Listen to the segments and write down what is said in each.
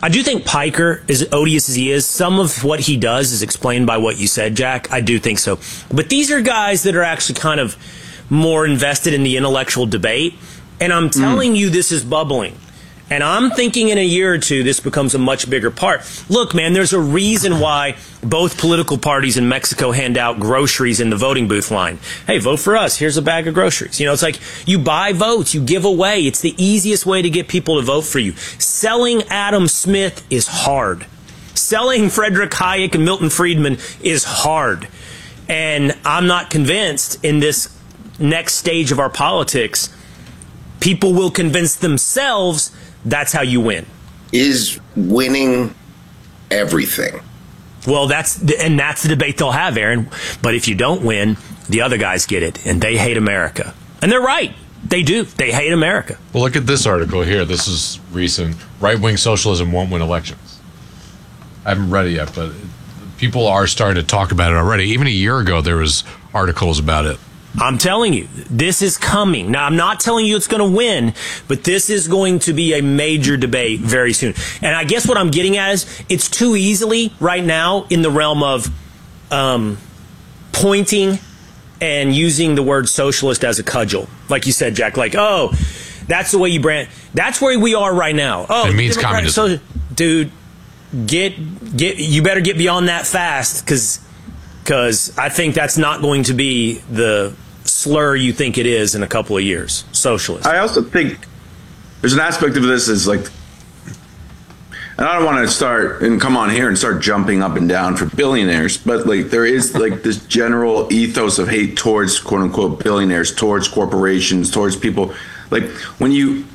I do think Piker, as odious as he is, some of what he does is explained by what you said, Jack. I do think so. But these are guys that are actually kind of more invested in the intellectual debate. And I'm telling you, this is bubbling. And I'm thinking in a year or two, this becomes a much bigger part. Look, man, there's a reason why both political parties in Mexico hand out groceries in the voting booth line. Hey, vote for us. Here's a bag of groceries. You know, it's like you buy votes, you give away. It's the easiest way to get people to vote for you. Selling Adam Smith is hard. Selling Frederick Hayek and Milton Friedman is hard. And I'm not convinced in this next stage of our politics, people will convince themselves that's how you win. Is winning everything? Well, that's the debate they'll have, Aaron. But if you don't win, the other guys get it, and they hate America. And they're right. They do. They hate America. Well, look at this article here. This is recent. Right-wing socialism won't win elections. I haven't read it yet, but people are starting to talk about it already. Even a year ago, there was articles about it. I'm telling you, this is coming. Now, I'm not telling you it's going to win, but this is going to be a major debate very soon. And I guess what I'm getting at is it's too easily right now in the realm of pointing and using the word socialist as a cudgel. Like you said, Jack, like, oh, that's the way you brand. That's where we are right now. Oh, it means communism. Dude, you better get beyond that fast because I think that's not going to be the slur you think it is in a couple of years. Socialist. I also think there's an aspect of this is like, and I don't want to start and come on here and start jumping up and down for billionaires, but like there is like this general ethos of hate towards quote unquote billionaires, towards corporations, towards people. Like when you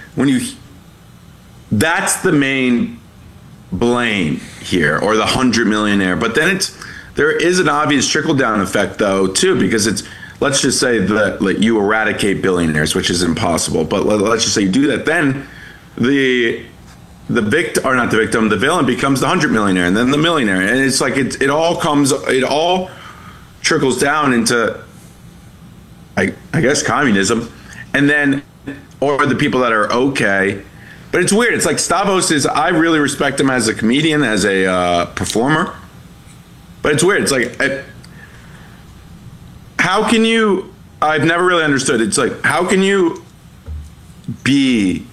that's the main blame here, or the 100 millionaire. But then there is an obvious trickle down effect though too, because it's, let's just say that like, you eradicate billionaires, which is impossible, but let's just say you do that, then the victim, or not the victim, the villain becomes the 100 millionaire, and then the millionaire, and it's like it all trickles down into I guess communism, and then or the people that are okay. But it's weird. It's like Stavros is, I really respect him as a comedian, as a performer. But it's weird. It's like, how can you, I've never really understood. It's like, how can you be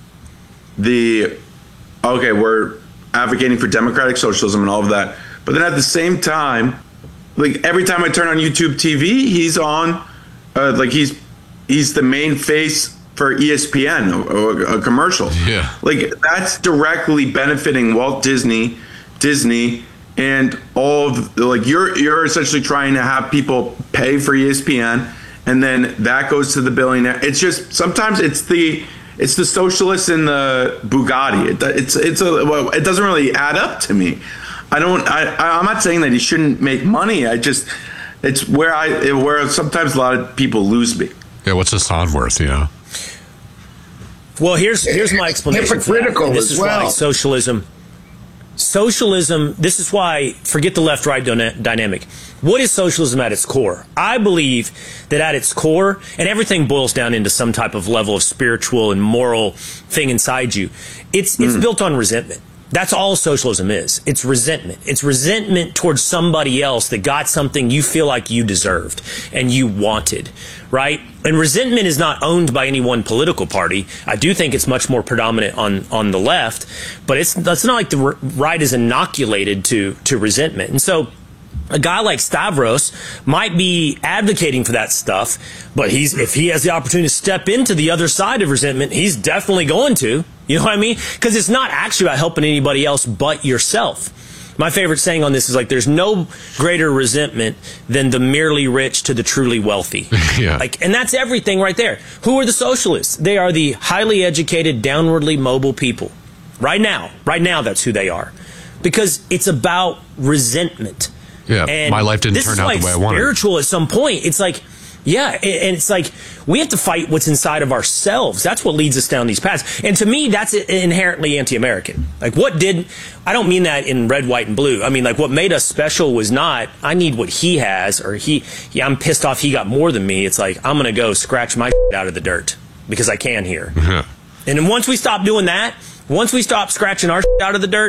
okay, we're advocating for democratic socialism and all of that. But then at the same time, like every time I turn on YouTube TV, he's on, like he's the main face for ESPN, or a commercial. Yeah. Like that's directly benefiting Walt Disney, and all of like you're essentially trying to have people pay for ESPN, and then that goes to the billionaire. It's just sometimes it's the socialists in the Bugatti. It doesn't really add up to me. I'm not saying that he shouldn't make money. It's where sometimes a lot of people lose me. Yeah, what's Hassan worth, you know? Well, here's my explanation. Hypocritical this is as well. Why socialism, this is why, forget the left-right dynamic. What is socialism at its core? I believe that at its core, and everything boils down into some type of level of spiritual and moral thing inside you, it's built on resentment. That's all socialism is. It's resentment. It's resentment towards somebody else that got something you feel like you deserved and you wanted, right? And resentment is not owned by any one political party. I do think it's much more predominant on the left, but that's not like the right is inoculated to resentment. And so a guy like Stavros might be advocating for that stuff, but if he has the opportunity to step into the other side of resentment, he's definitely going to. You know what I mean? Because it's not actually about helping anybody else but yourself. My favorite saying on this is like, there's no greater resentment than the merely rich to the truly wealthy. Yeah. And that's everything right there. Who are the socialists? They are the highly educated, downwardly mobile people. Right now, that's who they are. Because it's about resentment. Yeah, and my life didn't turn out the way I wanted. Spiritual at some point. It's like, yeah, and it's like we have to fight what's inside of ourselves. That's what leads us down these paths. And to me, that's inherently anti-American. Like I don't mean that in red, white, and blue. I mean, like what made us special was not, I need what he has, or I'm pissed off he got more than me. It's like, I'm going to go scratch my out of the dirt because I can here. Yeah. And then once we stop doing that, once we stop scratching our out of the dirt,